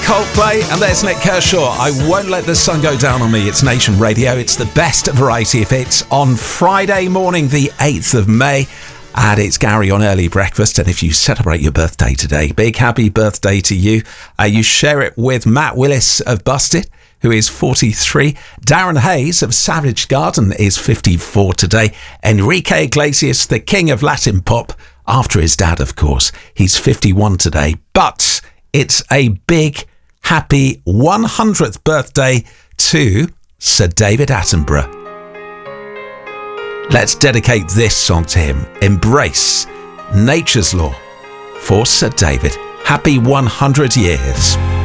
Coldplay, and there's Nick Kershaw. I won't let the sun go down on me. It's Nation Radio. It's the best variety of hits on Friday morning, the 8th of May. And it's Gary on Early Breakfast. And if you celebrate your birthday today, big happy birthday to you. You share it with Matt Willis of Busted, who is 43. Darren Hayes of Savage Garden is 54 today. Enrique Iglesias, the king of Latin pop, after his dad, of course. He's 51 today. But it's a big, happy 100th birthday to Sir David Attenborough. Let's dedicate this song to him. Embrace Nature's Law for Sir David. Happy 100 years.